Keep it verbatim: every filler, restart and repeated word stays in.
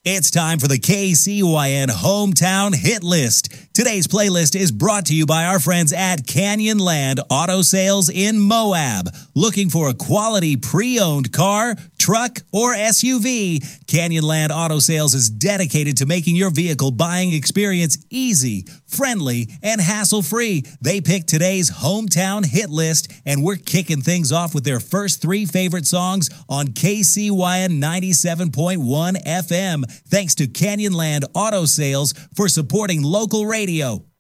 It's time for the K C Y N Hometown Hit List. Today's playlist is brought to you by our friends at Canyonland Auto Sales in Moab. Looking for a quality pre-owned car, truck, or S U V? Canyonland Auto Sales is dedicated to making your vehicle buying experience easy, friendly, and hassle-free. They picked today's Hometown Hit List, and we're kicking things off with their first three favorite songs on K C Y N ninety-seven point one F M. Thanks to Canyonland Auto Sales for supporting local radio.